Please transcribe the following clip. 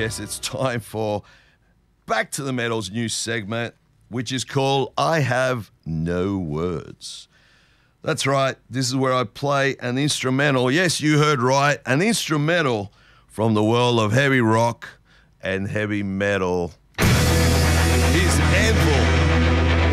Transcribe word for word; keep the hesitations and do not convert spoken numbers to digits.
Yes, it's time for Back to the Metal's new segment, which is called I Have No Words. That's right, this is where I play an instrumental. Yes, you heard right, an instrumental from the world of heavy rock and heavy metal. Here's Anvil.